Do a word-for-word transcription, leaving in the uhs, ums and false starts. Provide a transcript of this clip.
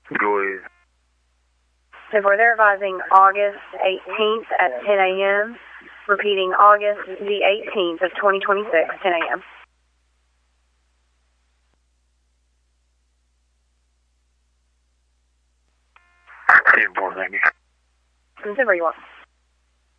Go ahead. So for they're advising August eighteenth at ten a.m., repeating August the eighteenth of twenty twenty-six, ten a.m. ten four, thank you. Whatever you want.